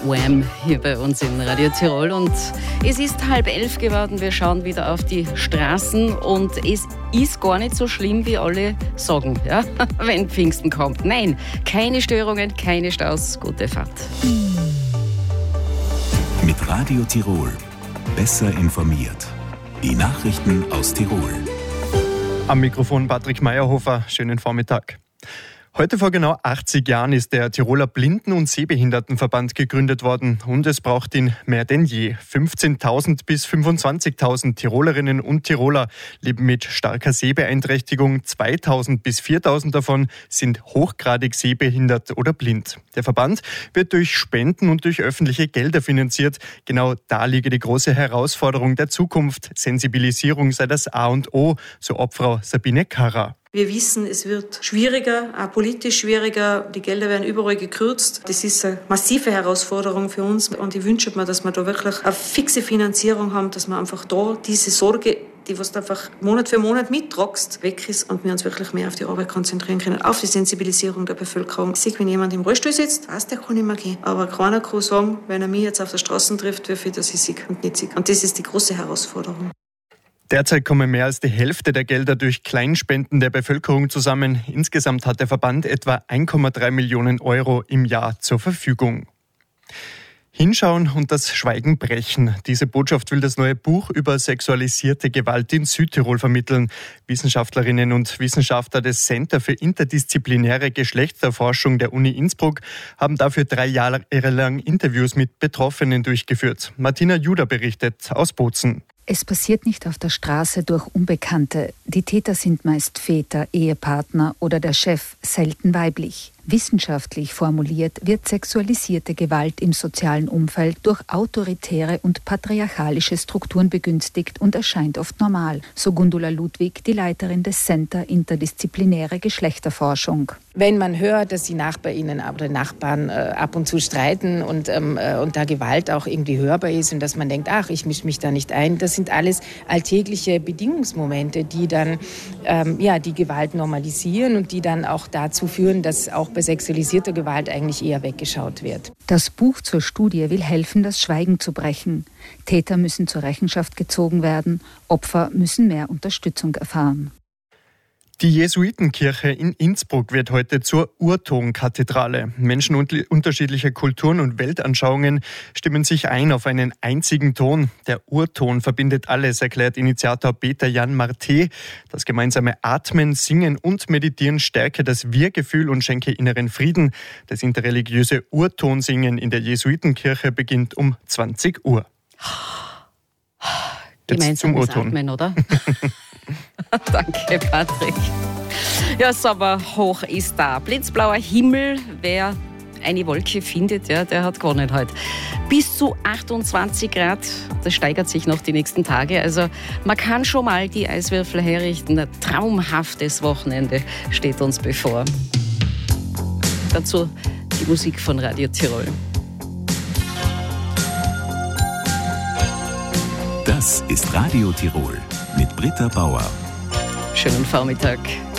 Wham! Hier bei uns in Radio Tirol. Und es ist 10:30 geworden. Wir schauen wieder auf die Straßen und es ist gar nicht so schlimm, wie alle sagen, ja? Wenn Pfingsten kommt. Nein, keine Störungen, keine Staus. Gute Fahrt. Mit Radio Tirol. Besser informiert. Die Nachrichten aus Tirol. Am Mikrofon Patrick Meyerhofer. Schönen Vormittag. Heute vor genau 80 Jahren ist der Tiroler Blinden- und Sehbehindertenverband gegründet worden und es braucht ihn mehr denn je. 15.000 bis 25.000 Tirolerinnen und Tiroler leben mit starker Sehbeeinträchtigung. 2.000 bis 4.000 davon sind hochgradig sehbehindert oder blind. Der Verband wird durch Spenden und durch öffentliche Gelder finanziert. Genau da liege die große Herausforderung der Zukunft. Sensibilisierung sei das A und O, so Obfrau Sabine Karrer. Wir wissen, es wird schwieriger, auch politisch schwieriger. Die Gelder werden überall gekürzt. Das ist eine massive Herausforderung für uns. Und ich wünsche mir, dass wir da wirklich eine fixe Finanzierung haben, dass wir einfach da diese Sorge, die was du einfach Monat für Monat mittragst, weg ist und wir uns wirklich mehr auf die Arbeit konzentrieren können, auf die Sensibilisierung der Bevölkerung. Sieh, wenn jemand im Rollstuhl sitzt, weiß, der kann nicht mehr gehen. Aber keiner kann sagen, wenn er mich jetzt auf der Straße trifft, wie viel das ich sehe und nicht sehe. Und das ist die große Herausforderung. Derzeit kommen mehr als die Hälfte der Gelder durch Kleinspenden der Bevölkerung zusammen. Insgesamt hat der Verband etwa 1,3 Millionen Euro im Jahr zur Verfügung. Hinschauen und das Schweigen brechen. Diese Botschaft will das neue Buch über sexualisierte Gewalt in Südtirol vermitteln. Wissenschaftlerinnen und Wissenschaftler des Center für interdisziplinäre Geschlechterforschung der Uni Innsbruck haben dafür 3 Jahre lang Interviews mit Betroffenen durchgeführt. Martina Juder berichtet aus Bozen. Es passiert nicht auf der Straße durch Unbekannte. Die Täter sind meist Väter, Ehepartner oder der Chef, selten weiblich. Wissenschaftlich formuliert wird sexualisierte Gewalt im sozialen Umfeld durch autoritäre und patriarchalische Strukturen begünstigt und erscheint oft normal, so Gundula Ludwig, die Leiterin des Center Interdisziplinäre Geschlechterforschung. Wenn man hört, dass die Nachbarinnen oder Nachbarn ab und zu streiten und da Gewalt auch irgendwie hörbar ist und dass man denkt, ach, ich mische mich da nicht ein, das sind alles alltägliche Bedingungsmomente, die dann die Gewalt normalisieren und die dann auch dazu führen, dass auch bei sexualisierter Gewalt eigentlich eher weggeschaut wird. Das Buch zur Studie will helfen, das Schweigen zu brechen. Täter müssen zur Rechenschaft gezogen werden, Opfer müssen mehr Unterstützung erfahren. Die Jesuitenkirche in Innsbruck wird heute zur Urtonkathedrale. Menschen unterschiedlicher Kulturen und Weltanschauungen stimmen sich ein auf einen einzigen Ton. Der Urton verbindet alles, erklärt Initiator Peter Jan Marté. Das gemeinsame Atmen, Singen und Meditieren stärke das Wir-Gefühl und schenke inneren Frieden. Das interreligiöse Urtonsingen in der Jesuitenkirche beginnt um 20 Uhr. Gemeinsames Atmen, oder? Danke, Patrick. Ja, aber hoch ist da. Blitzblauer Himmel, wer eine Wolke findet, ja, der hat gewonnen heute. Bis zu 28 Grad, das steigert sich noch die nächsten Tage. Also man kann schon mal die Eiswürfel herrichten. Ein traumhaftes Wochenende steht uns bevor. Dazu die Musik von Radio Tirol. Das ist Radio Tirol mit Britta Bauer. Schönen Vormittag.